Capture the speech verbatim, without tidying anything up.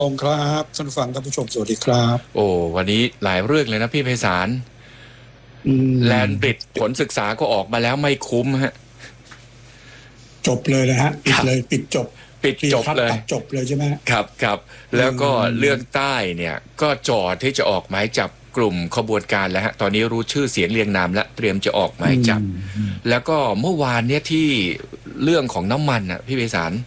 องครับท่านผู้ฟังท่านผู้ชมสวัสดีครับโอ้วันนี้หลายเรื่องเลยนะพี่ไพศาลแลนบริดผลศึกษาก็ออกมาแล้วไม่คุ้มฮะจบเลยนะฮะปิดเลยปิดจบปิดจบเลยจบเลยใช่ไหมครับครับแล้วก็เรื่องใต้เนี่ยก็จอดที่จะออกหมายจับกลุ่มขบวนการแล้วฮะตอนนี้รู้ชื่อเสียงเรียงนามและเตรียมจะออกหมายจับแล้วก็เมื่อวานเนี่ยที่เรื่องของน้ำมันอ่ะพี่ไพศาล